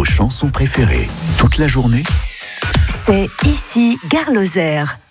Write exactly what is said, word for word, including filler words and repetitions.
vos chansons préférées. Toute la journée, c'est ici Gare Lozère.